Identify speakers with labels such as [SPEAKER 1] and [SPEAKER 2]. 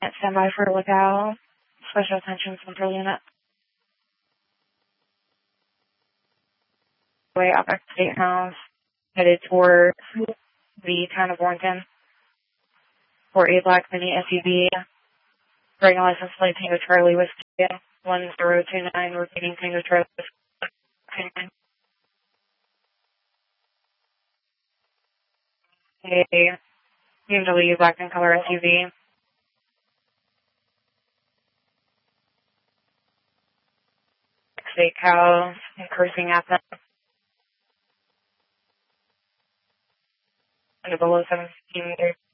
[SPEAKER 1] Stand by for lookout. Special attention central unit. Way up at State House. Headed towards the town of Warrenton. For a black mini SUV. Driving license plate Tango Charlie Whiskey 1029. Repeating Tango Charlie Whiskey. A BMW black and color SUV. Steakhouse and cruising at them. Under below 17 meters.